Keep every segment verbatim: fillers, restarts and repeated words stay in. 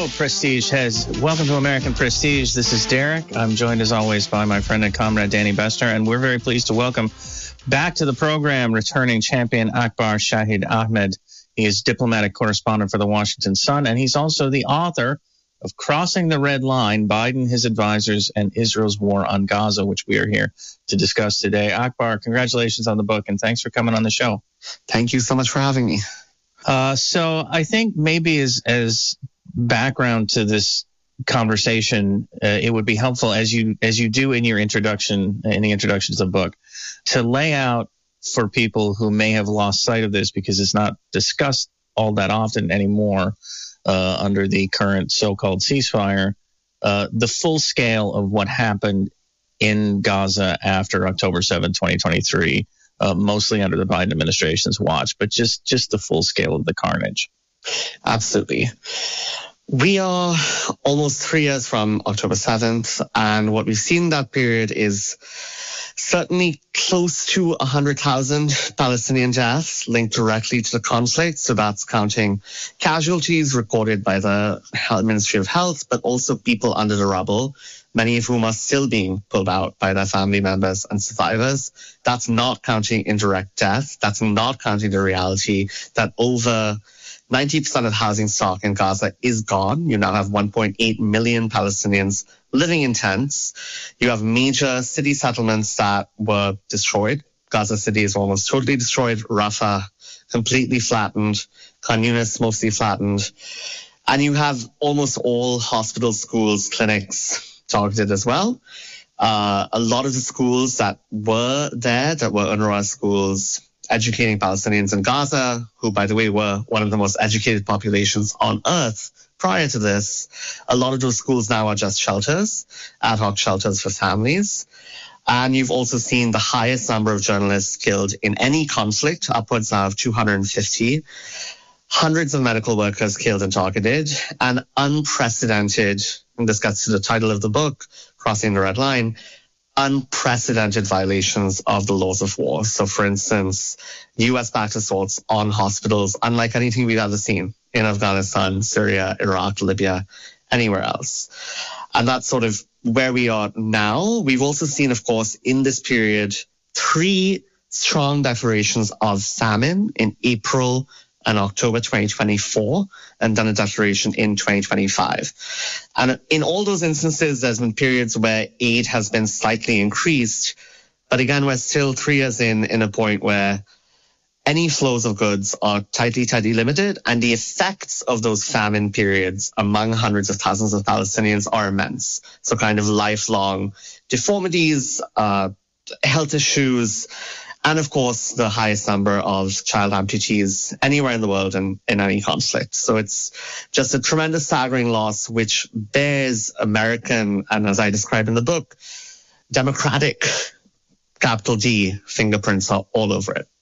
Hello, Prestige heads. Welcome to American Prestige. This is Derek. I'm joined, as always, by my friend and comrade, Danny Bester, and we're very pleased to welcome back to the program returning champion Akbar Shahid Ahmed. He is diplomatic correspondent for the Washington Sun, and he's also the author of Crossing the Red Line, Biden, His Advisors, and Israel's War on Gaza, which we are here to discuss today. Akbar, congratulations on the book, and thanks for coming on the show. Thank you so much for having me. Uh, so I think maybe as as background to this conversation, uh, it would be helpful, as you as you do in your introduction, in the introduction to the book, to lay out for people who may have lost sight of this because it's not discussed all that often anymore uh, under the current so-called ceasefire, uh, the full scale of what happened in Gaza after October seventh, twenty twenty-three. Uh, mostly under the Biden administration's watch, but just, just the full scale of the carnage. Absolutely. We are almost three years from October seventh, and what we've seen in that period is certainly close to one hundred thousand Palestinian deaths linked directly to the conflict. So that's counting casualties recorded by the Ministry of Health, but also people under the rubble, many of whom are still being pulled out by their family members and survivors. That's not counting indirect death. That's not counting the reality that over ninety percent of the housing stock in Gaza is gone. You now have one point eight million Palestinians living in tents. You have major city settlements that were destroyed. Gaza City is almost totally destroyed. Rafah completely flattened. Khan Yunis mostly flattened. And you have almost all hospitals, schools, clinics targeted as well. Uh, a lot of the schools that were there, that were UNRWA schools, educating Palestinians in Gaza, who, by the way, were one of the most educated populations on earth prior to this, a lot of those schools now are just shelters, ad hoc shelters for families. And you've also seen the highest number of journalists killed in any conflict, upwards now of two hundred fifty. Hundreds of medical workers killed and targeted, and unprecedented, and this gets to the title of the book, Crossing the Red Line, unprecedented violations of the laws of war. So, for instance, U S-backed assaults on hospitals, unlike anything we've ever seen in Afghanistan, Syria, Iraq, Libya, anywhere else. And that's sort of where we are now. We've also seen, of course, in this period, three strong declarations of famine in April and October twenty twenty-four, and then a declaration in twenty twenty-five. And in all those instances, there's been periods where aid has been slightly increased. But again, we're still three years in, in a point where any flows of goods are tightly, tightly limited, and the effects of those famine periods among hundreds of thousands of Palestinians are immense. So kind of lifelong deformities, uh, health issues, and of course, the highest number of child amputees anywhere in the world and in any conflict. So it's just a tremendous, staggering loss, which bears American, and as I describe in the book, democratic, capital D, fingerprints are all over it.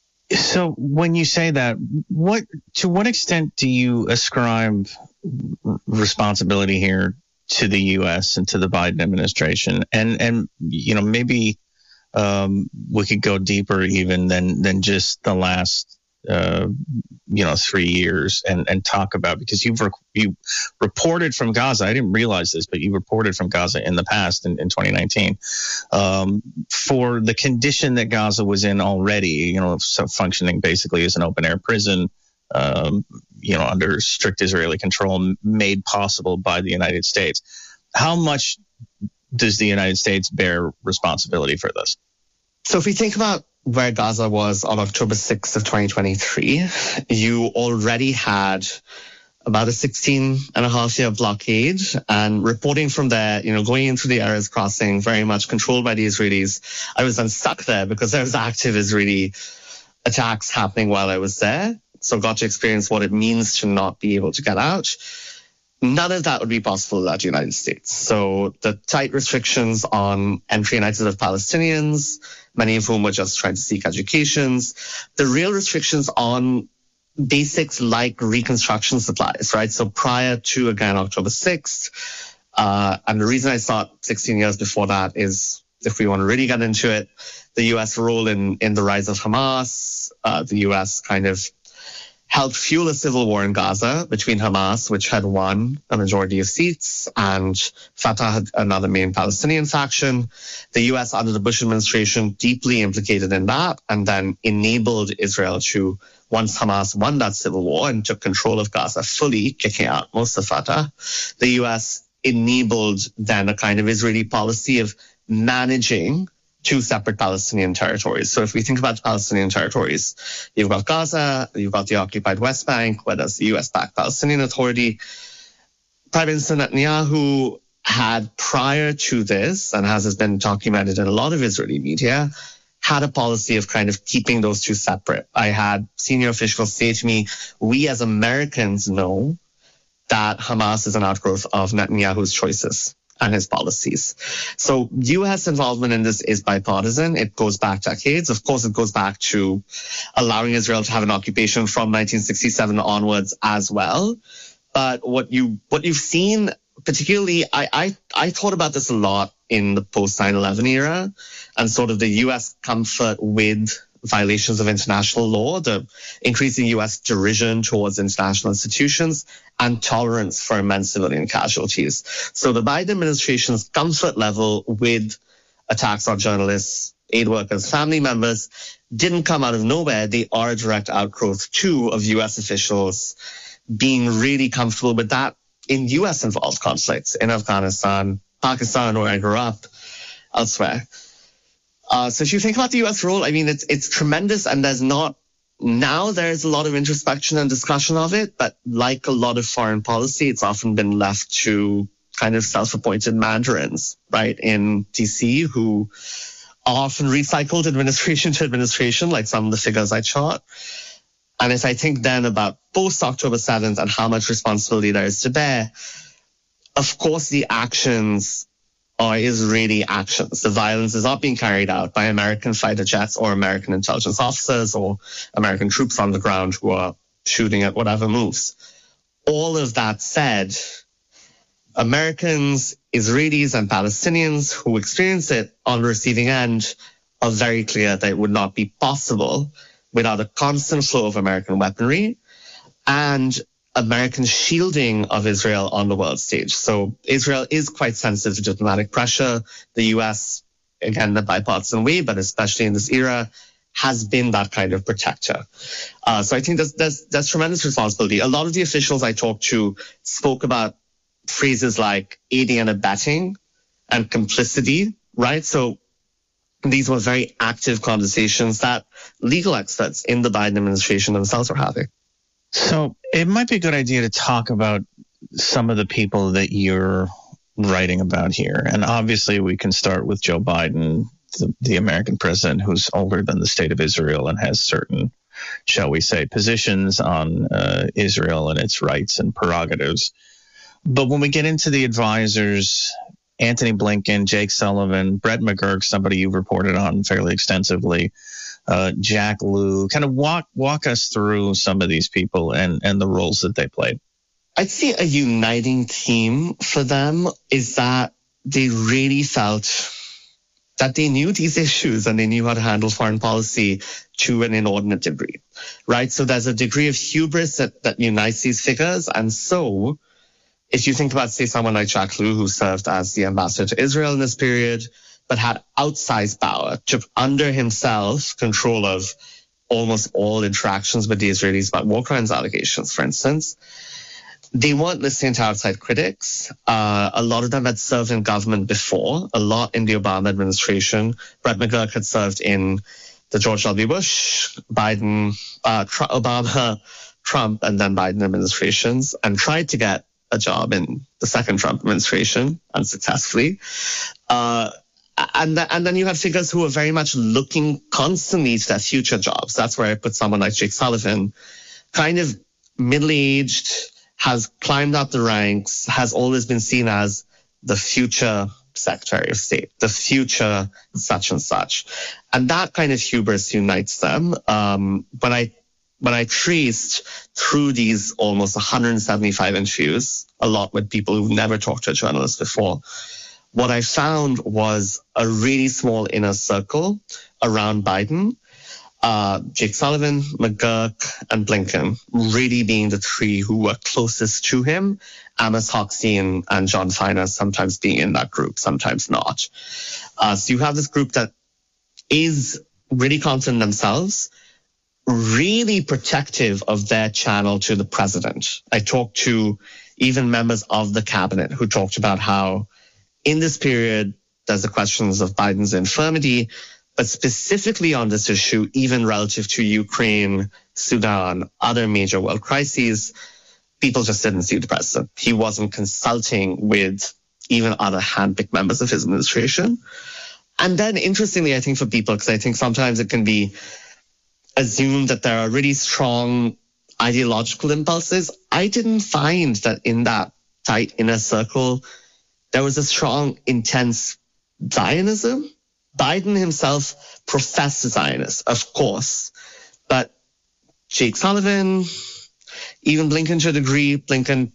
So when you say that, what to what extent do you ascribe responsibility here to the U S and to the Biden administration? And, and you know, maybe um, we could go deeper even than than just the last, uh, you know, three years and, and talk about, because you've rec- you reported from Gaza. I didn't realize this, but you reported from Gaza in the past in, in twenty nineteen um, for the condition that Gaza was in already, you know, so functioning basically as an open air prison, um, you know, under strict Israeli control, made possible by the United States. How much does the United States bear responsibility for this? So if we think about where Gaza was on October sixth of twenty twenty-three, you already had about a sixteen and a half year blockade, and reporting from there, you know, going into the Erez crossing, very much controlled by the Israelis. I was then stuck there because there was active Israeli attacks happening while I was there. So got to experience what it means to not be able to get out. None of that would be possible without the United States. So the tight restrictions on entry and exit of Palestinians, many of whom were just trying to seek educations, the real restrictions on basics like reconstruction supplies, right? So prior to, again, October sixth, uh, and the reason I start sixteen years before that is, if we want to really get into it, the U S role in, in the rise of Hamas, uh, the U S kind of helped fuel a civil war in Gaza between Hamas, which had won a majority of seats, and Fatah, another main Palestinian faction. The U S under the Bush administration deeply implicated in that, and then enabled Israel to, once Hamas won that civil war and took control of Gaza fully, kicking out most of Fatah, the U S enabled then a kind of Israeli policy of managing two separate Palestinian territories. So if we think about the Palestinian territories, you've got Gaza, you've got the occupied West Bank, where there's the U S-backed Palestinian Authority. Prime Minister Netanyahu had, prior to this, and has been documented in a lot of Israeli media, had a policy of kind of keeping those two separate. I had senior officials say to me, we as Americans know that Hamas is an outgrowth of Netanyahu's choices and his policies. So U S involvement in this is bipartisan. It goes back decades. Of course, it goes back to allowing Israel to have an occupation from nineteen sixty-seven onwards as well. But what you what you've seen, particularly, I I, I thought about this a lot in the post nine eleven era, and sort of the U S comfort with violations of international law, the increasing U S derision towards international institutions, and tolerance for immense civilian casualties. So the Biden administration's comfort level with attacks on journalists, aid workers, family members didn't come out of nowhere. They are a direct outgrowth, too, of U S officials being really comfortable with that in U S-involved conflicts in Afghanistan, Pakistan, where I grew up, elsewhere. Uh, so if you think about the U S role, I mean, it's it's tremendous, and there's not, now there's a lot of introspection and discussion of it, but like a lot of foreign policy, it's often been left to kind of self-appointed mandarins, right, in D C, who are often recycled administration to administration, like some of the figures I chart. And if I think then about post-October seventh and how much responsibility there is to bear, of course the actions are Israeli actions. The violence is not being carried out by American fighter jets or American intelligence officers or American troops on the ground who are shooting at whatever moves. All of that said, Americans, Israelis, and Palestinians who experience it on the receiving end are very clear that it would not be possible without a constant flow of American weaponry and American shielding of Israel on the world stage. So Israel is quite sensitive to diplomatic pressure. The U S, again, in a bipartisan way, but especially in this era, has been that kind of protector. Uh, so I think there's, there's, there's tremendous responsibility. A lot of the officials I talked to spoke about phrases like aiding and abetting and complicity, right? So these were very active conversations that legal experts in the Biden administration themselves are having. So it might be a good idea to talk about some of the people that you're writing about here. And obviously we can start with Joe Biden, the, the American president who's older than the state of Israel and has certain, shall we say, positions on uh, Israel and its rights and prerogatives. But when we get into the advisors, Antony Blinken, Jake Sullivan, Brett McGurk, somebody you've reported on fairly extensively, uh, Jack Lew, kind of walk walk us through some of these people and, and the roles that they played. I'd say a uniting theme for them is that they really felt that they knew these issues and they knew how to handle foreign policy to an inordinate degree, right? So there's a degree of hubris that, that unites these figures. And so if you think about, say, someone like Jack Lew, who served as the ambassador to Israel in this period, but had outsized power, took under himself control of almost all interactions with the Israelis about war crimes allegations, for instance. They weren't listening to outside critics. Uh, a lot of them had served in government before, a lot in the Obama administration. Brett McGurk had served in the George W. Bush, Biden, uh, Tr- Obama, Trump, and then Biden administrations, and tried to get a job in the second Trump administration unsuccessfully. Uh, and, th- and then you have figures who are very much looking constantly to their future jobs. That's where I put someone like Jake Sullivan, kind of middle-aged, has climbed up the ranks, has always been seen as the future Secretary of State, the future such and such. And that kind of hubris unites them. Um, when I when I traced through these almost one hundred seventy-five interviews, a lot with people who've never talked to a journalist before, what I found was a really small inner circle around Biden. uh, Jake Sullivan, McGurk, and Blinken really being the three who were closest to him. Amos Hochstein and John Feiner sometimes being in that group, sometimes not. Uh, so you have this group that is really confident themselves, really protective of their channel to the president. I talked to even members of the cabinet who talked about how in this period, there's the questions of Biden's infirmity, but specifically on this issue, even relative to Ukraine, Sudan, other major world crises, people just didn't see the president. He wasn't consulting with even other handpicked members of his administration. And then interestingly, I think for people, because I think sometimes it can be assumed that there are really strong ideological impulses, I didn't find that in that tight inner circle, there was a strong, intense Zionism. Biden himself professed Zionist, of course, but Jake Sullivan, even Blinken to a degree, Blinken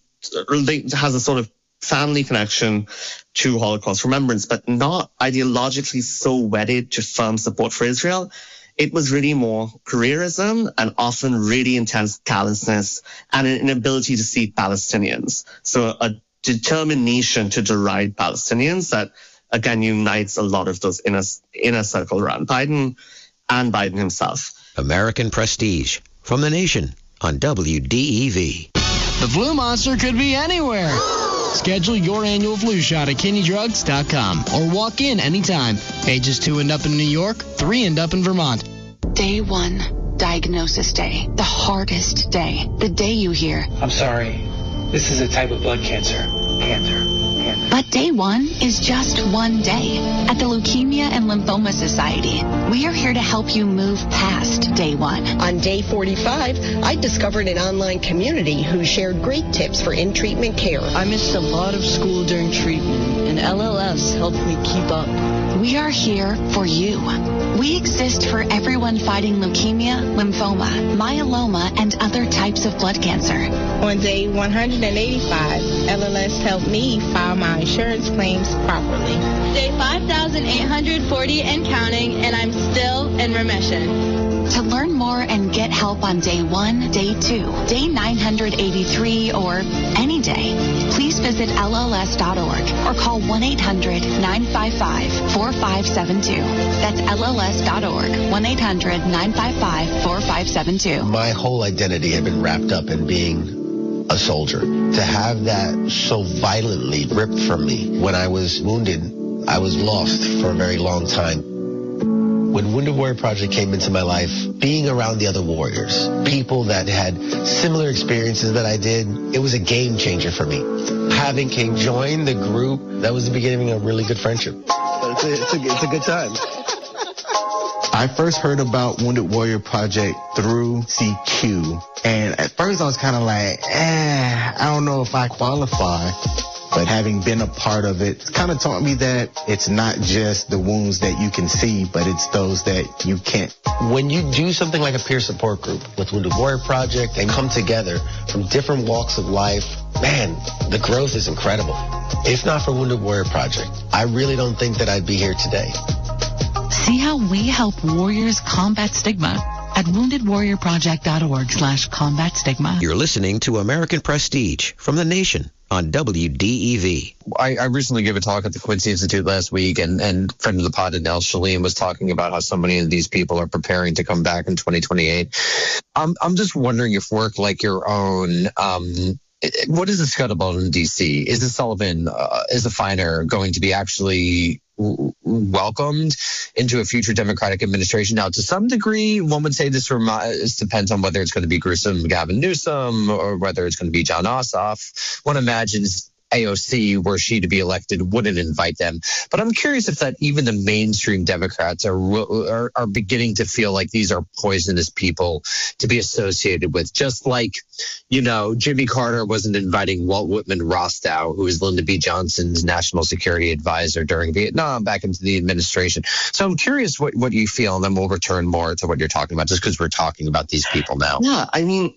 has a sort of family connection to Holocaust remembrance, but not ideologically so wedded to firm support for Israel. It was really more careerism and often really intense callousness and an inability to see Palestinians. So a determination to deride Palestinians that, again, unites a lot of those inner, inner circle around Biden and Biden himself. American Prestige from The Nation on W D E V. The flu monster could be anywhere. Schedule your annual flu shot at kidney drugs dot com or walk in anytime. Ages two and up in New York, three and up in Vermont. Day one, diagnosis day. The hardest day. The day you hear, I'm sorry, this is a type of blood cancer. Cancer. But day one is just one day. At the Leukemia and Lymphoma Society, we are here to help you move past day one. On day forty-five, I discovered an online community who shared great tips for in-treatment care. I missed a lot of school during treatment, and L L S helped me keep up. We are here for you. We exist for everyone fighting leukemia, lymphoma, myeloma, and other types of blood cancer. On day one hundred eighty-five, L L S helped me file my insurance claims properly. Day five thousand eight hundred forty and counting, and I'm still in remission. To learn more and get help on day one, day two, day nine hundred eighty-three, or any day, please visit L L S dot org or call one eight hundred nine five five four five seven two. That's L L S dot org, one eight hundred nine five five four five seven two. My whole identity had been wrapped up in being a soldier. To have that so violently ripped from me when I was wounded, I was lost for a very long time. When Wounded Warrior Project came into my life, being around the other warriors, people that had similar experiences that I did, it was a game changer for me. Having King join the group, that was the beginning of a really good friendship. It's a, it's a, it's a good time. I first heard about Wounded Warrior Project through C Q. And at first I was kind of like, eh, I don't know if I qualify. But having been a part of it, it's kind of taught me that it's not just the wounds that you can see, but it's those that you can't. When you do something like a peer support group with Wounded Warrior Project and come together from different walks of life, man, the growth is incredible. If not for Wounded Warrior Project, I really don't think that I'd be here today. See how we help warriors combat stigma at wounded warrior project dot org slash combat stigma. You're listening to American Prestige from The Nation on W D E V. I, I recently gave a talk at the Quincy Institute last week, and, and friend of the pod, Adnel Shalim, was talking about how so many of these people are preparing to come back in twenty twenty-eight. I'm, I'm just wondering if work like your own, um, what is the scuttlebutt in D C? Is the Sullivan, uh, is the Feiner going to be actually w- welcomed into a future Democratic administration? Now, to some degree, one would say this remi- depends on whether it's going to be gruesome Gavin Newsom or whether it's going to be John Ossoff. One imagines A O C, were she to be elected, wouldn't invite them. But I'm curious if that even the mainstream Democrats are, are are beginning to feel like these are poisonous people to be associated with. Just like, you know, Jimmy Carter wasn't inviting Walt Whitman Rostow, who was Lyndon B. Johnson's national security advisor during Vietnam, back into the administration. So I'm curious what, what you feel, and then we'll return more to what you're talking about, just because we're talking about these people now. Yeah, I mean,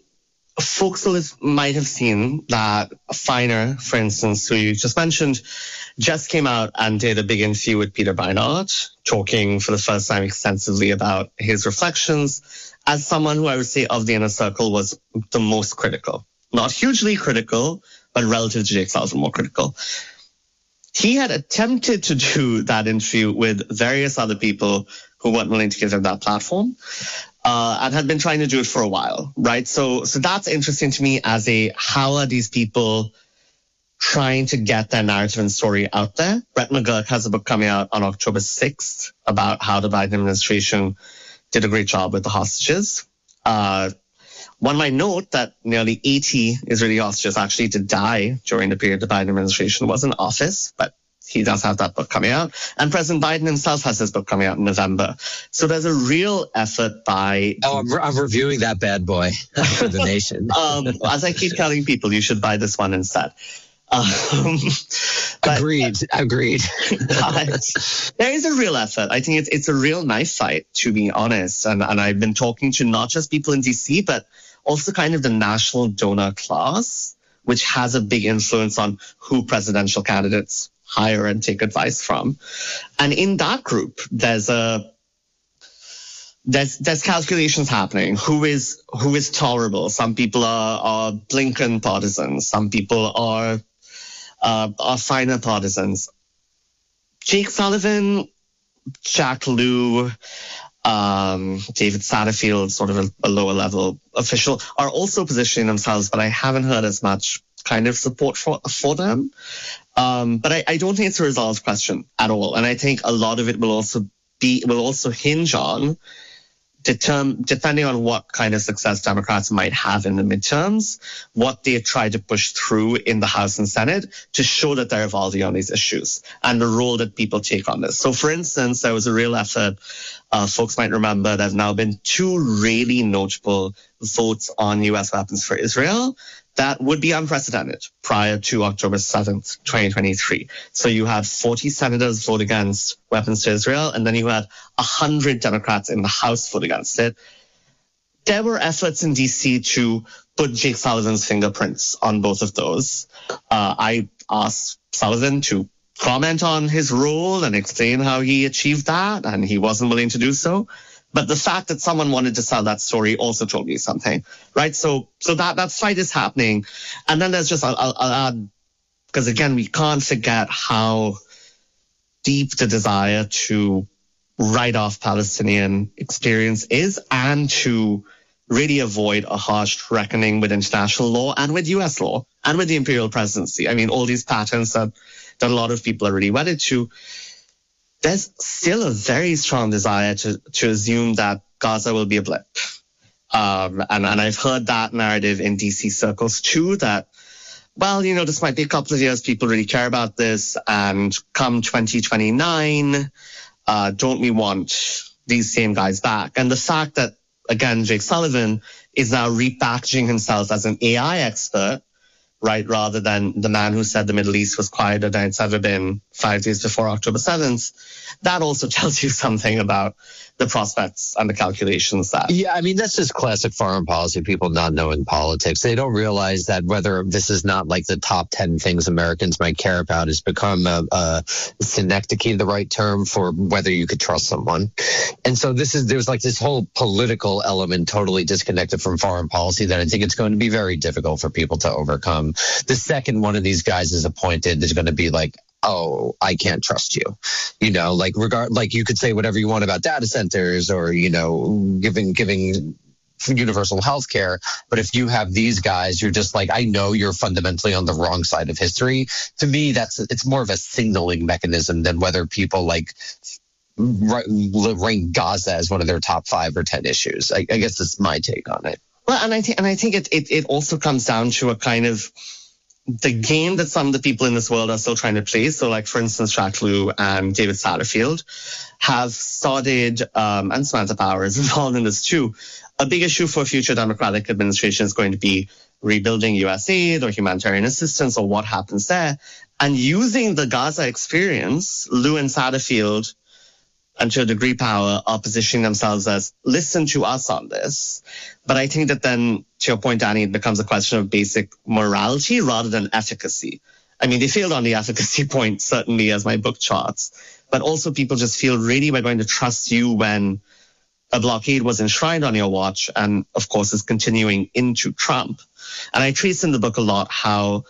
folks might have seen that Finer, for instance, who you just mentioned, just came out and did a big interview with Peter Beinart, talking for the first time extensively about his reflections as someone who I would say of the inner circle was the most critical. Not hugely critical, but relative to Jake Sullivan, more critical. He had attempted to do that interview with various other people who weren't willing to give him that platform, uh, and had been trying to do it for a while, right? So, so that's interesting to me as a, how are these people trying to get their narrative and story out there? Brett McGurk has a book coming out on October sixth about how the Biden administration did a great job with the hostages. Uh, One might note that nearly eighty Israeli hostages actually did die during the period the Biden administration was in office, but he does have that book coming out. And President Biden himself has his book coming out in November. So there's a real effort by... Oh, I'm, I'm reviewing that bad boy for the nation. um, as I keep telling people, you should buy this one instead. Um, but, agreed, agreed. But there is a real effort. I think it's it's a real knife fight, to be honest. And, and I've been talking to not just people in D C, but also kind of the national donor class, which has a big influence on who presidential candidates hire and take advice from. And in that group, there's a there's there's calculations happening. Who is who is tolerable? Some people are, are Blinken partisans. Some people are uh, are Finer partisans. Jake Sullivan, Jack Lew, um, David Satterfield, sort of a, a lower level official, are also positioning themselves, but I haven't heard as much kind of support for for them. Um, but I, I don't think it's a resolved question at all, and I think a lot of it will also be will also hinge on determ- depending on what kind of success Democrats might have in the midterms, what they try to push through in the House and Senate to show that they're evolving on these issues and the role that people take on this. So, for instance, there was a real effort. Uh, folks might remember there have now been two really notable votes on U S weapons for Israel that would be unprecedented prior to October seventh, twenty twenty-three. So you had forty senators vote against weapons to Israel, and then you had one hundred Democrats in the House vote against it. There were efforts in D C to put Jake Sullivan's fingerprints on both of those. Uh, I asked Sullivan to comment on his role and explain how he achieved that, and he wasn't willing to do so. But the fact that someone wanted to sell that story also told me something, right? So, so that, that fight is happening. And then there's just, I'll, I'll, I'll add, because again, we can't forget how deep the desire to write off Palestinian experience is and to really avoid a harsh reckoning with international law and with U S law and with the imperial presidency. I mean, all these patterns that, that a lot of people are really wedded to. There's still a very strong desire to, to assume that Gaza will be a blip. Um, and, and I've heard that narrative in D C circles too, that, well, you know, this might be a couple of years, people really care about this, and come twenty twenty-nine, uh, don't we want these same guys back? And the fact that, again, Jake Sullivan is now repackaging himself as an A I expert, right, rather than the man who said the Middle East was quieter than it's ever been five days before October seventh, that also tells you something about the prospects and the calculations that... Yeah, I mean, that's just classic foreign policy, people not knowing politics. They don't realize that whether this is not like the top ten things Americans might care about has become a, a synecdoche, the right term for whether you could trust someone. And so this is, there's like this whole political element totally disconnected from foreign policy that I think it's going to be very difficult for people to overcome. The second one of these guys is appointed, there's going to be like, oh, I can't trust you. You know, like regard, like you could say whatever you want about data centers or, you know, giving, giving universal health care. But if you have these guys, you're just like, I know you're fundamentally on the wrong side of history. To me, that's, it's more of a signaling mechanism than whether people like rank Gaza as one of their top five or ten issues. I, I guess that's my take on it. Well, and I think, and I think it, it, it also comes down to a kind of the game that some of the people in this world are still trying to play. So, like, for instance, Jack Lew and David Satterfield have started, um, and Samantha Power is involved in this too. A big issue for a future Democratic administration is going to be rebuilding U S aid or humanitarian assistance or what happens there. And using the Gaza experience, Lew and Satterfield and to a degree power, are positioning themselves as, listen to us on this. But I think that then, to your point, Danny, it becomes a question of basic morality rather than efficacy. I mean, they failed on the efficacy point, certainly, as my book charts. But also people just feel, really, we're going to trust you when a blockade was enshrined on your watch and, of course, is continuing into Trump. And I trace in the book a lot how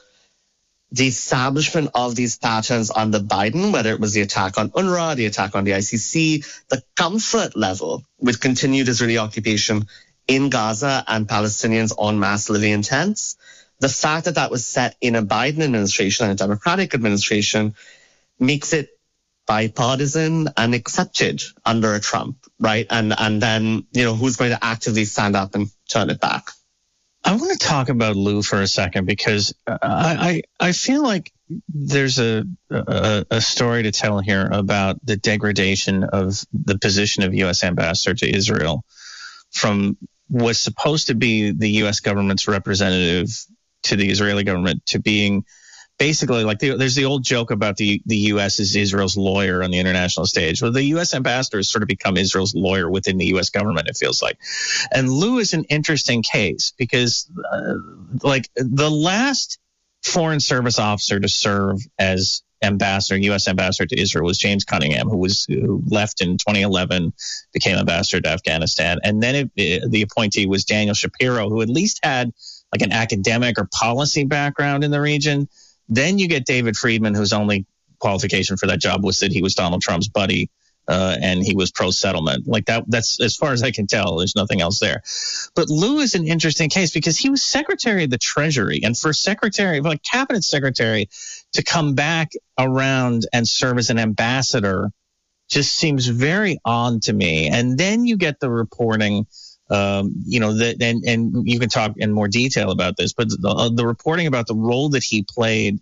the establishment of these patterns under Biden, whether it was the attack on UNRWA, the attack on the I C C, the comfort level with continued Israeli occupation in Gaza and Palestinians en masse living in tents, the fact that that was set in a Biden administration and a Democratic administration makes it bipartisan and accepted under a Trump, right? And and then, you know, who's going to actively stand up and turn it back? I want to talk about Lou for a second because I I, I feel like there's a, a a story to tell here about the degradation of the position of U S ambassador to Israel from what's supposed to be the U S government's representative to the Israeli government to being basically like the, there's the old joke about the, the U S is Israel's lawyer on the international stage. Well, the U S ambassador has sort of become Israel's lawyer within the U S government, it feels like. And Lou is an interesting case because uh, like the last foreign service officer to serve as ambassador, U S ambassador to Israel was James Cunningham, who was who left in twenty eleven, became ambassador to Afghanistan. And then it, it, the appointee was Daniel Shapiro, who at least had like an academic or policy background in the region. Then you get David Friedman, whose only qualification for that job was that he was Donald Trump's buddy uh, and he was pro-settlement. Like that, that's as far as I can tell. There's nothing else there. But Lou is an interesting case because he was Secretary of the Treasury, and for Secretary, like Cabinet Secretary, to come back around and serve as an ambassador just seems very odd to me. And then you get the reporting. Um, you know, that, and, and you can talk in more detail about this, but the, uh, the reporting about the role that he played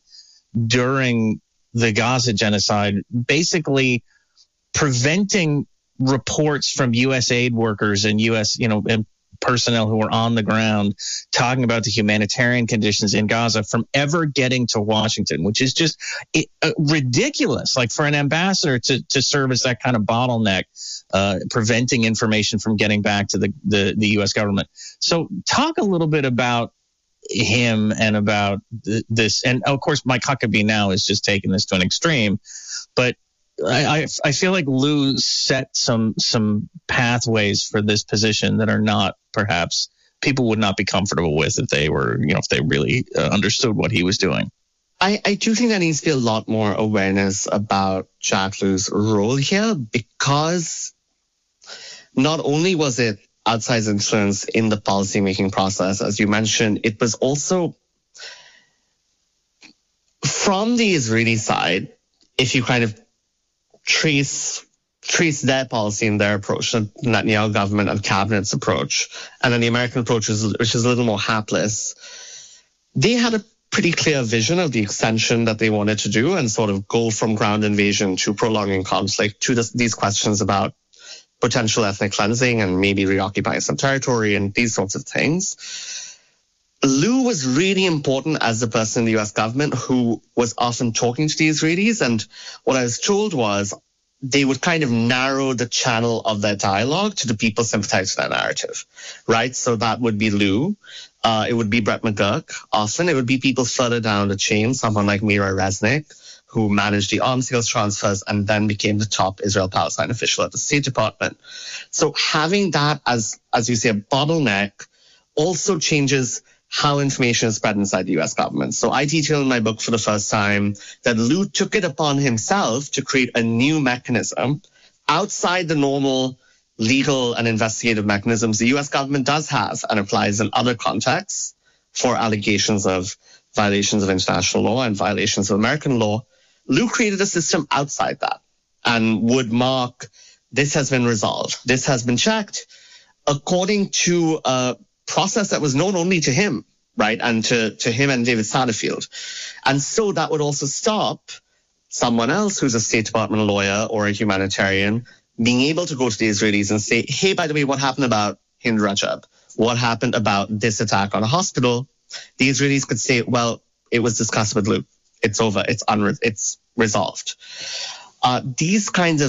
during the Gaza genocide, basically preventing reports from U S aid workers and U S, you know, and personnel who were on the ground talking about the humanitarian conditions in Gaza from ever getting to Washington, which is just it, uh, ridiculous. Like for an ambassador to, to serve as that kind of bottleneck, uh, preventing information from getting back to the, the, the U S government. So talk a little bit about him and about th- this. And of course, Mike Huckabee now is just taking this to an extreme, but I, I, I feel like Lou set some some pathways for this position that are not perhaps people would not be comfortable with if they were, you know, if they really uh, understood what he was doing. I, I do think there needs to be a lot more awareness about Jack Lou's role here, because not only was it outsized influence in the policymaking process, as you mentioned, it was also from the Israeli side, if you kind of trace trace their policy and their approach, the Netanyahu government and cabinet's approach, and then the American approach, which is a little more hapless. They had a pretty clear vision of the extension that they wanted to do and sort of go from ground invasion to prolonging conflict to this, these questions about potential ethnic cleansing and maybe reoccupying some territory and these sorts of things. Lou was really important as the person in the U S government who was often talking to the Israelis. And what I was told was they would kind of narrow the channel of their dialogue to the people sympathizing to that narrative, right? So that would be Lou. Uh, it would be Brett McGurk. Often it would be people further down the chain, someone like Mira Resnick, who managed the arms sales transfers and then became the top Israel-Palestine official at the State Department. So having that as, as you say, a bottleneck also changes how information is spread inside the U S government. So I detail in my book for the first time that Lou took it upon himself to create a new mechanism outside the normal legal and investigative mechanisms the U S government does have and applies in other contexts for allegations of violations of international law and violations of American law. Lou created a system outside that and would mark, this has been resolved, this has been checked, according to a process that was known only to him, right, and to, to him and David Satterfield. And so that would also stop someone else who's a State Department lawyer or a humanitarian being able to go to the Israelis and say, hey, by the way, what happened about Hind Rajab? What happened about this attack on a hospital? The Israelis could say, well, it was discussed with Lou. It's over. It's unre- it's resolved. Uh, these kinds of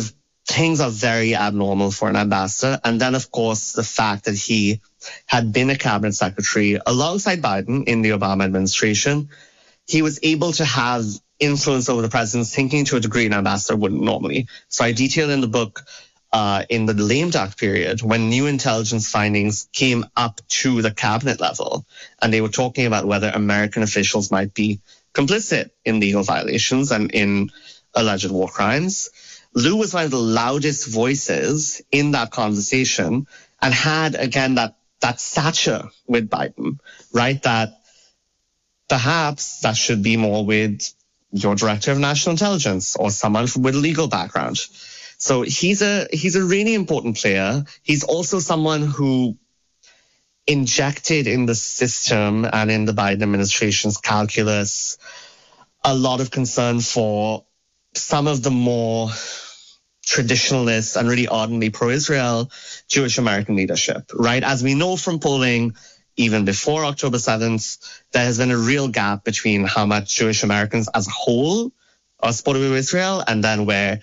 things are very abnormal for an ambassador. And then, of course, the fact that he had been a cabinet secretary alongside Biden in the Obama administration, he was able to have influence over the president's thinking to a degree an ambassador wouldn't normally. So I detailed in the book, uh, in the lame duck period, when new intelligence findings came up to the cabinet level, and they were talking about whether American officials might be complicit in legal violations and in alleged war crimes. Lou was one of the loudest voices in that conversation and had, again, that, that stature with Biden, right? That perhaps that should be more with your director of national intelligence or someone with a legal background. So he's a he's a really important player. He's also someone who injected in the system and in the Biden administration's calculus a lot of concern for some of the more traditionalist and really ardently pro-Israel Jewish American leadership, right? As we know from polling, even before October seventh, there has been a real gap between how much Jewish Americans as a whole are supportive of Israel and then where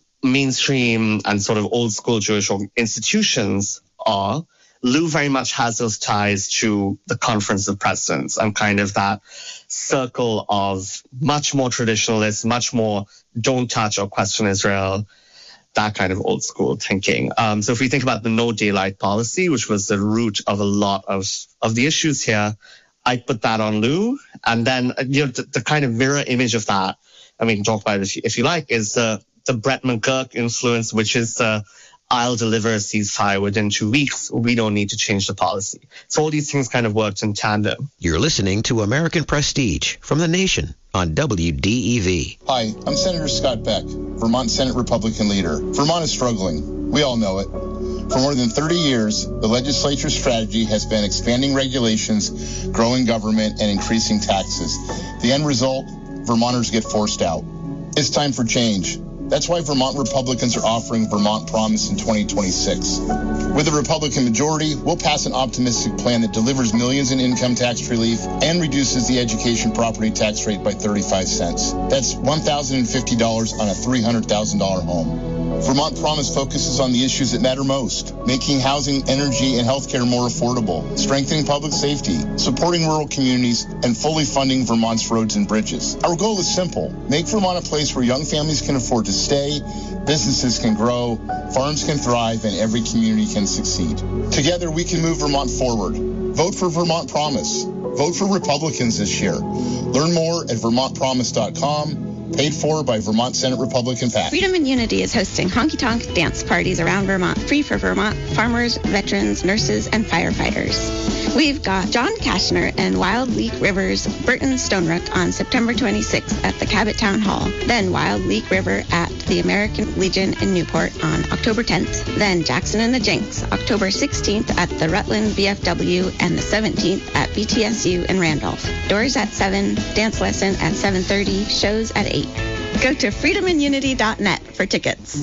mainstream and sort of old school Jewish institutions are. Lou very much has those ties to the Conference of Presidents and kind of that circle of much more traditionalist, much more don't touch or question Israel, that kind of old school thinking. Um, so if we think about the no daylight policy, which was the root of a lot of, of the issues here, I put that on Lou. And then, you know, the, the kind of mirror image of that, I mean, talk about it if you, if you like, is uh, the Brett McGurk influence, which is uh, I'll deliver a ceasefire within two weeks. We don't need to change the policy. So all these things kind of worked in tandem. You're listening to American Prestige from The Nation on W D E V. Hi, I'm Senator Scott Beck, Vermont Senate Republican leader. Vermont is struggling. We all know it. For more than thirty years, the legislature's strategy has been expanding regulations, growing government, and increasing taxes. The end result, Vermonters get forced out. It's time for change. That's why Vermont Republicans are offering Vermont Promise in twenty twenty-six. With a Republican majority, we'll pass an optimistic plan that delivers millions in income tax relief and reduces the education property tax rate by thirty-five cents. That's one thousand fifty dollars on a three hundred thousand dollars home. Vermont Promise focuses on the issues that matter most, making housing, energy, and healthcare more affordable, strengthening public safety, supporting rural communities, and fully funding Vermont's roads and bridges. Our goal is simple: make Vermont a place where young families can afford to stay, businesses can grow, farms can thrive, and every community can succeed. Together, we can move Vermont forward. Vote for Vermont Promise. Vote for Republicans this year. Learn more at vermont promise dot com. Paid for by Vermont Senate Republican PAC. Freedom and Unity is hosting honky-tonk dance parties around Vermont, free for Vermont farmers, veterans, nurses, and firefighters. We've got John Kashner and Wild Leak River's Burton Stonerook on September twenty-sixth at the Cabot Town Hall. Then Wild Leak River at the American Legion in Newport on October tenth. Then Jackson and the Jinx, October sixteenth at the Rutland B F W and the seventeenth at B T S U in Randolph. Doors at seven, dance lesson at seven thirty, shows at eight. Go to freedom and unity dot net for tickets.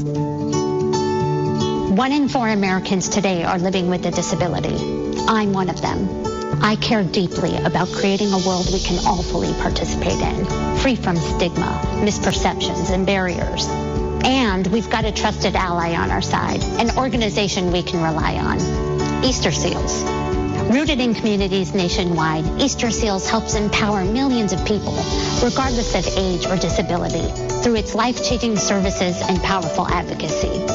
One in four Americans today are living with a disability. I'm one of them. I care deeply about creating a world we can all fully participate in, free from stigma, misperceptions, and barriers. And we've got a trusted ally on our side, an organization we can rely on, Easter Seals. Rooted in communities nationwide, Easter Seals helps empower millions of people, regardless of age or disability, through its life-changing services and powerful advocacy.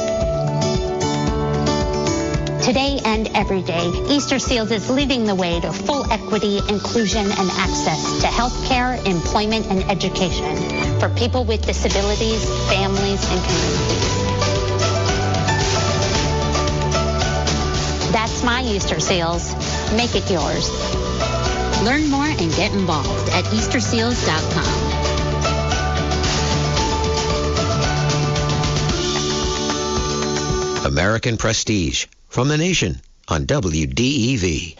Today and every day, Easter Seals is leading the way to full equity, inclusion, and access to health care, employment, and education for people with disabilities, families, and communities. That's my Easter Seals. Make it yours. Learn more and get involved at easter seals dot com. American Prestige from The Nation on W D E V.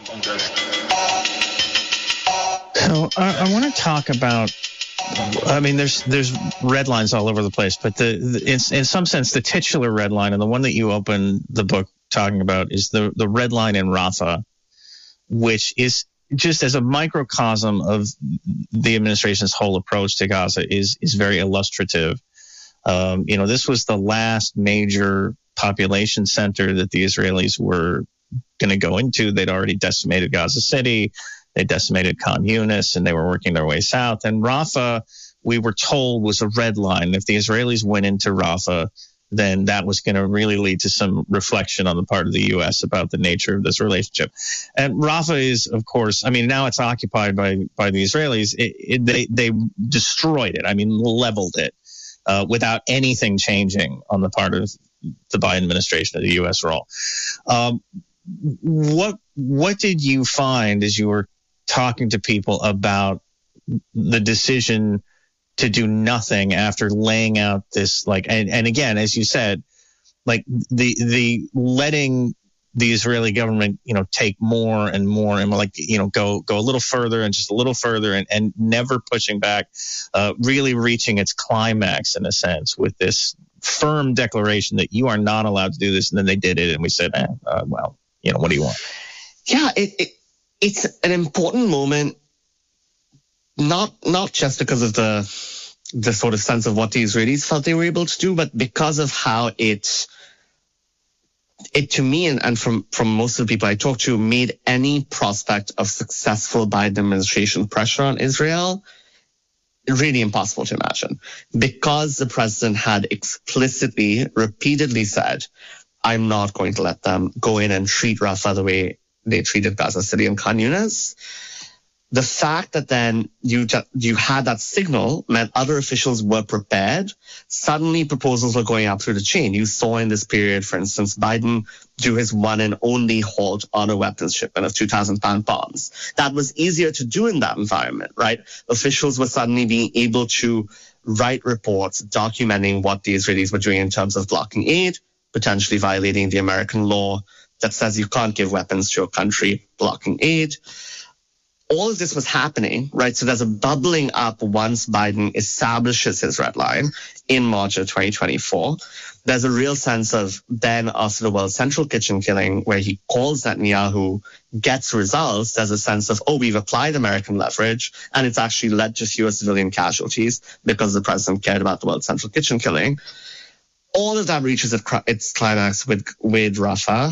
So I, I want to talk about, I mean, there's there's red lines all over the place, but the, the in, in some sense, the titular red line, and the one that you open the book talking about, is the, the red line in Rafah, which is just as a microcosm of the administration's whole approach to Gaza is is very illustrative Um, you know, this was the last major population center that the Israelis were going to go into. They'd already decimated Gaza City. They decimated Khan Yunis, and they were working their way south. And Rafah, we were told, was a red line. If the Israelis went into Rafah, then that was going to really lead to some reflection on the part of the U S about the nature of this relationship. And Rafah is, of course, I mean, now it's occupied by, by the Israelis. It, it, they, they destroyed it. I mean, leveled it uh, without anything changing on the part of the Biden administration or the U S role. Um, what what did you find as you were talking to people about the decision to do nothing after laying out this, like, and, and again, as you said, like the the letting the Israeli government, you know, take more and more and like, you know, go go a little further and just a little further and, and never pushing back, uh, really reaching its climax in a sense with this firm declaration that you are not allowed to do this. And then they did it, and we said, eh, uh, well, you know, what do you want? Yeah, it, it it's an important moment. Not not just because of the the sort of sense of what the Israelis felt they were able to do, but because of how it it to me and, and from, from most of the people I talked to made any prospect of successful Biden administration pressure on Israel really impossible to imagine. Because the president had explicitly, repeatedly said, I'm not going to let them go in and treat Rafah the way they treated Gaza City and Khan Yunis. The fact that then you you had that signal meant other officials were prepared. Suddenly proposals were going up through the chain. You saw in this period, for instance, Biden do his one and only halt on a weapons shipment of two thousand pound bombs. That was easier to do in that environment, right? Officials were suddenly being able to write reports documenting what the Israelis were doing in terms of blocking aid, potentially violating the American law that says you can't give weapons to a country blocking aid. All of this was happening, right? So there's a bubbling up once Biden establishes his red line in March of twenty twenty-four. There's a real sense of then after the World Central Kitchen killing, where he calls Netanyahu, gets results. There's a sense of, oh, we've applied American leverage, and it's actually led to fewer civilian casualties because the president cared about the World Central Kitchen killing. All of that reaches its climax with, with Rafah.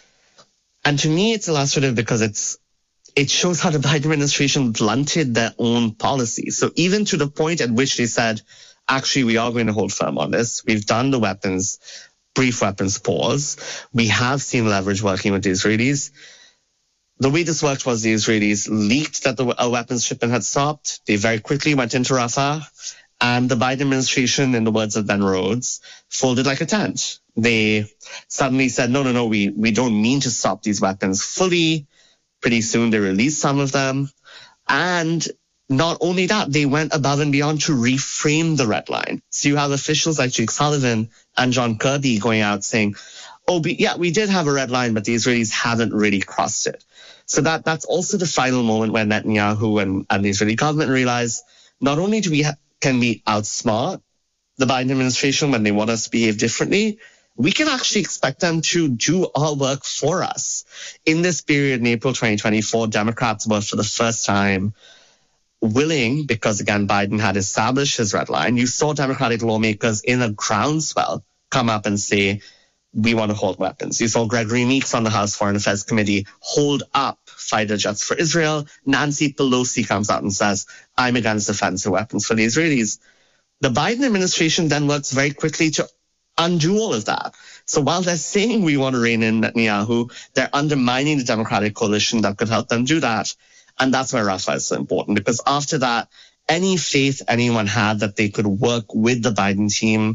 And to me, it's illustrative because it's it shows how the Biden administration blunted their own policy. So even to the point at which they said, actually, we are going to hold firm on this. We've done the weapons, brief weapons pause. We have seen leverage working with the Israelis. The way this worked was the Israelis leaked that the a weapons shipment had stopped. They very quickly went into Rafah. And the Biden administration, in the words of Ben Rhodes, folded like a tent. They suddenly said, no, no, no, we, we don't mean to stop these weapons fully. Pretty soon they released some of them. And not only that, they went above and beyond to reframe the red line. So you have officials like Jake Sullivan and John Kirby going out saying, oh, yeah, we did have a red line, but the Israelis haven't really crossed it. So that that's also the final moment where Netanyahu and, and the Israeli government realize not only do we ha- can we outsmart the Biden administration when they want us to behave differently, we can actually expect them to do our work for us. In this period in April twenty twenty-four, Democrats were for the first time willing, because again, Biden had established his red line. You saw Democratic lawmakers in a groundswell come up and say, we want to hold weapons. You saw Gregory Meeks on the House Foreign Affairs Committee hold up fighter jets for Israel. Nancy Pelosi comes out and says, I'm against offensive weapons for the Israelis. The Biden administration then works very quickly to undo all of that. So while they're saying we want to rein in Netanyahu, they're undermining the Democratic coalition that could help them do that. And that's why Rafah is so important, because after that, any faith anyone had that they could work with the Biden team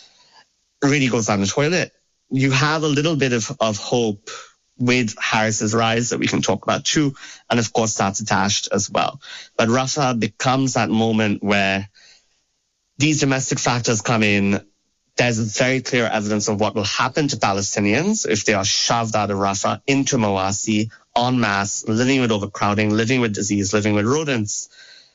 really goes down the toilet. You have a little bit of, of hope with Harris's rise that we can talk about too. And of course, that's attached as well. But Rafah becomes that moment where these domestic factors come in. There's very clear evidence of what will happen to Palestinians if they are shoved out of Rafah into Mawasi en masse, living with overcrowding, living with disease, living with rodents.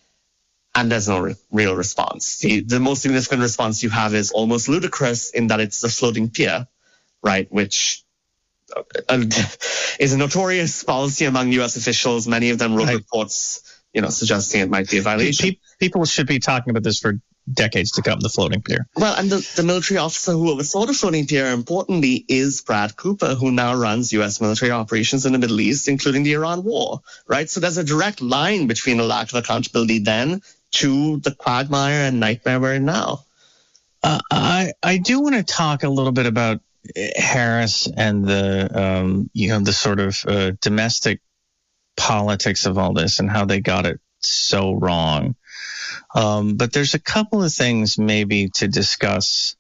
And there's no re- real response. The, the most significant response you have is almost ludicrous in that it's a floating pier, right, which uh, is a notorious policy among U S officials. Many of them wrote right. reports you know, suggesting it might be a violation. People should be talking about this for decades to come, the floating pier. Well, and the, the military officer who oversaw the floating pier, importantly, is Brad Cooper, who now runs U S military operations in the Middle East, including the Iran war, right? So there's a direct line between the lack of accountability then to the quagmire and nightmare we're in now. Uh, I I do want to talk a little bit about Harris and the um, you know the sort of uh, domestic politics of all this and how they got it so wrong. Um, but there's a couple of things maybe to discuss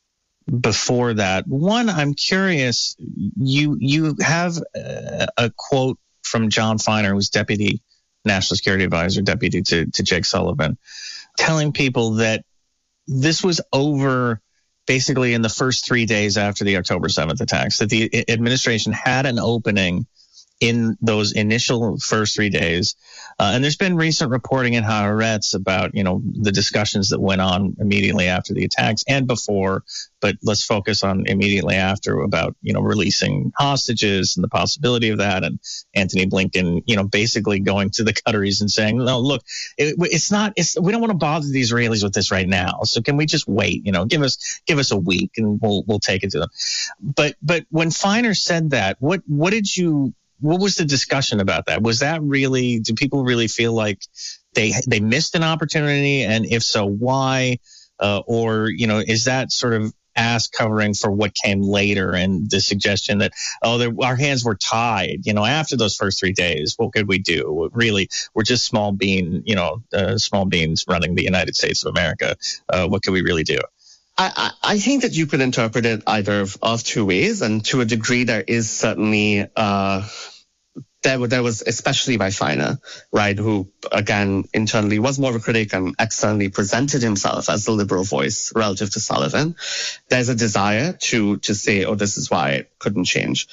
before that. One, I'm curious. You you have a, a quote from John Feiner, who's Deputy National Security Advisor, Deputy to, to Jake Sullivan, telling people that this was over basically in the first three days after the October seventh attacks, that the administration had an opening in those initial first three days. Uh, and there's been recent reporting in Haaretz about, you know, the discussions that went on immediately after the attacks and before, but let's focus on immediately after about, you know, releasing hostages and the possibility of that. And Antony Blinken, you know, basically going to the Qataris and saying, no, look, it, it's not, it's, we don't want to bother the Israelis with this right now. So can we just wait, you know, give us, give us a week and we'll, we'll take it to them. But, but when Feiner said that, what, what did you, what was the discussion about that? Was that really, do people really feel like they they missed an opportunity? And if so, why? Uh, or, you know, is that sort of ass covering for what came later and the suggestion that, oh, there, our hands were tied, you know, after those first three days, what could we do? Really, we're just small bean, you know, uh, small beans running the United States of America. Uh, what could we really do? I, I think that you could interpret it either of, of two ways, and to a degree there is certainly uh, there, there was especially by Feiner, right, who again internally was more of a critic and externally presented himself as the liberal voice relative to Sullivan. There's a desire to to say, oh, this is why it couldn't change.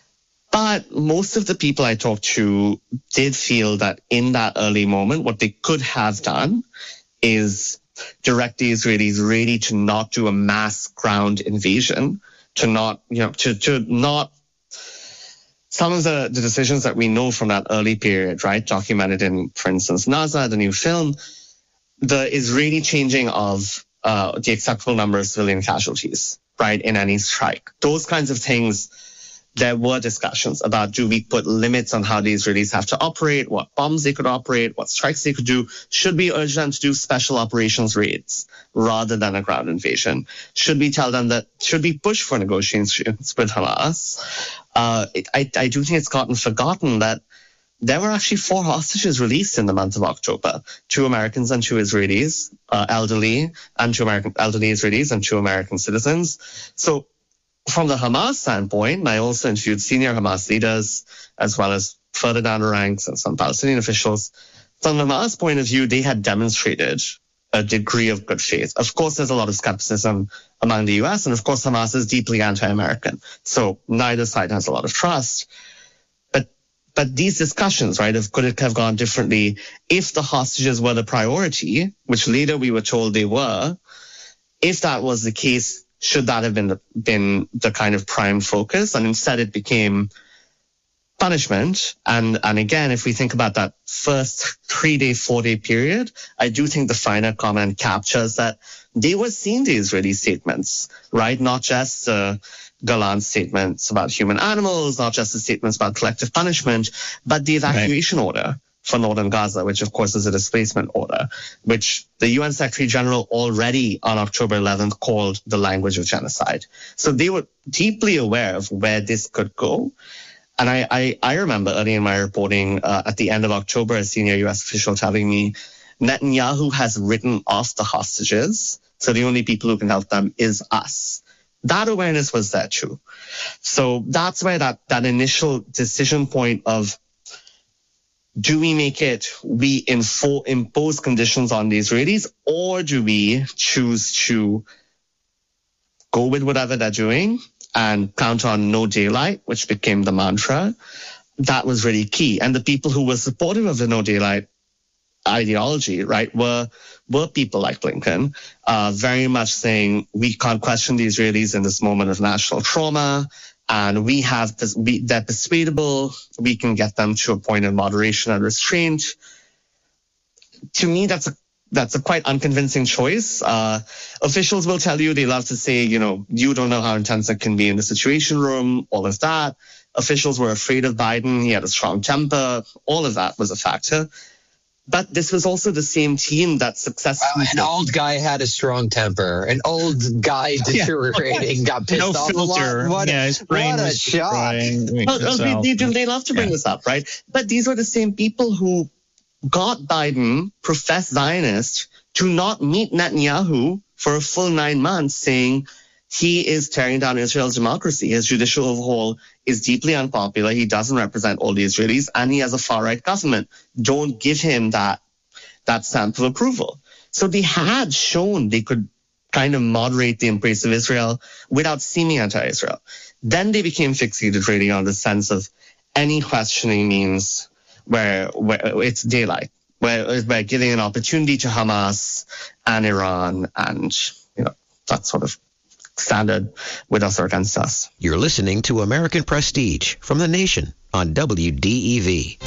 But most of the people I talked to did feel that in that early moment, what they could have done is direct the Israelis really to not do a mass ground invasion, to not, you know, to, to not, some of the, the decisions that we know from that early period, right, documented in, for instance, Naza, the new film, the Israeli changing of uh, the acceptable number of civilian casualties, right, in any strike. Those kinds of things, there were discussions about, do we put limits on how the Israelis have to operate, what bombs they could operate, what strikes they could do? Should we urge them to do special operations raids rather than a ground invasion? Should we tell them that, should we push for negotiations with Hamas? Uh, it, I, I do think it's gotten forgotten that there were actually four hostages released in the month of October, two Americans and two Israelis, uh, elderly and two American elderly Israelis and two American citizens. So from the Hamas standpoint, and I also interviewed senior Hamas leaders as well as further down the ranks and some Palestinian officials. From the Hamas point of view, they had demonstrated a degree of good faith. Of course, there's a lot of skepticism among the U S, and of course, Hamas is deeply anti-American. So neither side has a lot of trust. But but these discussions, right, of could it have gone differently if the hostages were the priority, which later we were told they were, if that was the case, should that have been the, been the kind of prime focus? And instead it became punishment. And, and again, if we think about that first three-day, four-day period, I do think the Feiner comment captures that they were seeing the Israeli statements, right? Not just uh, Galan statements about human animals, not just the statements about collective punishment, but the evacuation right. order for northern Gaza, which of course is a displacement order, which the U N Secretary General already on October eleventh called the language of genocide. So they were deeply aware of where this could go. And I, I, I remember early in my reporting uh, at the end of October, a senior U S official telling me Netanyahu has written off the hostages, so the only people who can help them is us. That awareness was there too. So that's where that, that initial decision point of, do we make it, we info, impose conditions on the Israelis, or do we choose to go with whatever they're doing and count on no daylight, which became the mantra? That was really key. And the people who were supportive of the no daylight ideology, right, were were people like Blinken, uh, very much saying we can't question the Israelis in this moment of national trauma. And we have, we, they're persuadable, we can get them to a point of moderation and restraint. to me, that's a That's a quite unconvincing choice. Uh, officials will tell you, they love to say, you know, you don't know how intense it can be in the Situation Room, all of that. Officials were afraid of Biden. He had a strong temper. All of that was a factor. But this was also the same team that successfully... Wow, an old guy had a strong temper. An old guy deteriorating, yeah. got pissed no off filter. a lot. What, yeah, his brain what a was shot. Well, well, they, they, they love to bring yeah. this up, right? But these were the same people who got Biden, professed Zionist, to not meet Netanyahu for a full nine months, saying he is tearing down Israel's democracy. His judicial overhaul is deeply unpopular. He doesn't represent all the Israelis, and he has a far-right government. Don't give him that, that stamp of approval. So they had shown they could kind of moderate the embrace of Israel without seeming anti-Israel. Then they became fixated really on the sense of any questioning means where, where it's daylight, where we're giving an opportunity to Hamas and Iran, and, you know, that's sort of standard with us or against us. You're listening to American Prestige from The Nation on W D E V.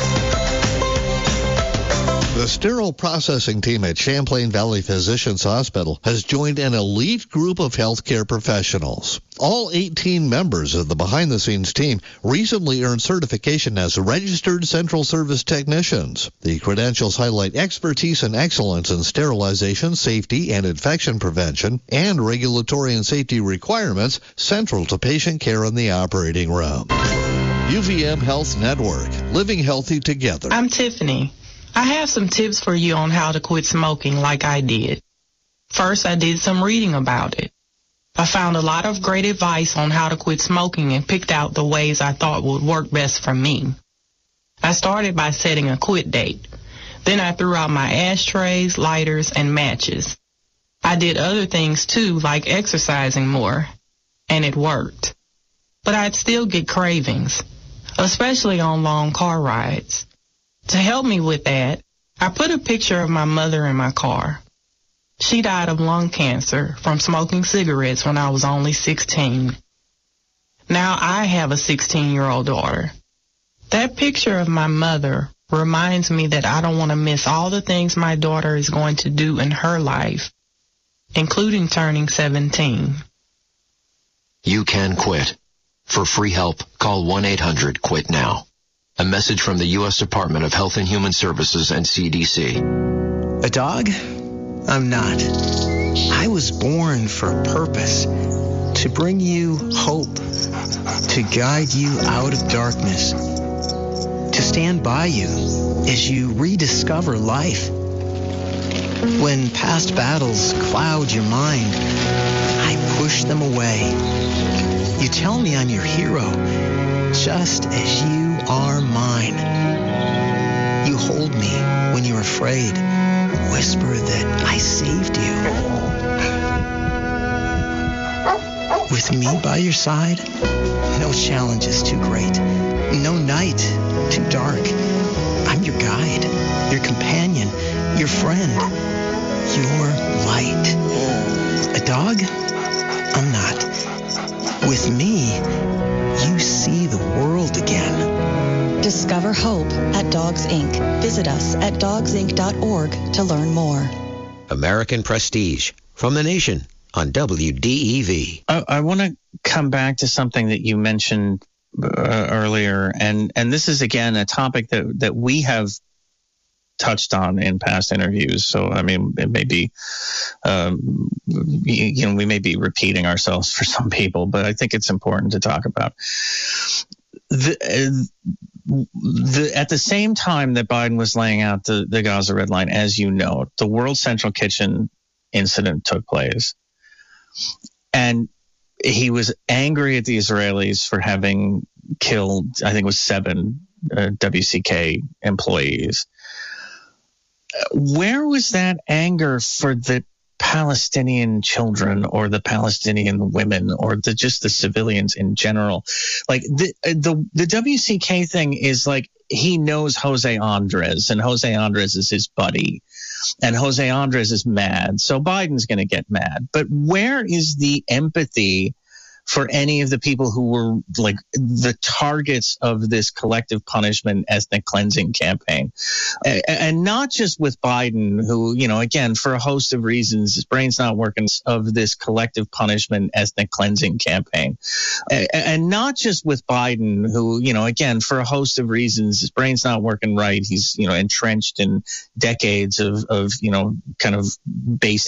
The sterile processing team at Champlain Valley Physicians Hospital has joined an elite group of healthcare professionals. All eighteen members of the behind-the-scenes team recently earned certification as registered central service technicians. The credentials highlight expertise and excellence in sterilization, safety, and infection prevention, and regulatory and safety requirements central to patient care in the operating room. U V M Health Network, living healthy together. I'm Tiffany. I have some tips for you on how to quit smoking like I did. First, I did some reading about it. I found a lot of great advice on how to quit smoking and picked out the ways I thought would work best for me. I started by setting a quit date. Then I threw out my ashtrays, lighters, and matches. I did other things too, like exercising more, and it worked. But I'd still get cravings, especially on long car rides. To help me with that, I put a picture of my mother in my car. She died of lung cancer from smoking cigarettes when I was only sixteen. Now I have a sixteen-year-old daughter. That picture of my mother reminds me that I don't want to miss all the things my daughter is going to do in her life, including turning seventeen. You can quit. For free help, call one eight hundred quit now. A message from the U S Department of Health and Human Services and C D C. A dog? I'm not. I was born for a purpose. To bring you hope. To guide you out of darkness. To stand by you as you rediscover life. When past battles cloud your mind, I push them away. You tell me I'm your hero, just as you are mine. You hold me when you're afraid. Whisper that I saved you. With me by your side, no challenge is too great. No night too dark. I'm your guide, your companion, your friend, your light. A dog? I'm not. With me, you see the world again. Discover hope at Dogs Incorporated. Visit us at dogs inc dot org to learn more. American Prestige from The Nation on W D E V. I, I want to come back to something that you mentioned uh, earlier, and and this is again a topic that that we have touched on in past interviews. So I mean, it may be, um, you, you know, we may be repeating ourselves for some people, but I think it's important to talk about. The, the, at the same time that Biden was laying out the, the Gaza red line, as you know, the World Central Kitchen incident took place. And he was angry at the Israelis for having killed, I think it was seven uh, W C K employees. Where was that anger for the Palestinian children or the Palestinian women or the just the civilians in general? Like the the the W C K thing is like he knows Jose Andres, and Jose Andres is his buddy, and Jose Andres is mad, so Biden's going to get mad. But where is the empathy for any of the people who were like the targets of this collective punishment ethnic cleansing campaign. And, and not just with Biden, who, you know, again, for a host of reasons, his brain's not working, of this collective punishment ethnic cleansing campaign. And, and not just with Biden, who, you know, again, for a host of reasons, his brain's not working right. He's, you know, entrenched in decades of, of, you know, kind of base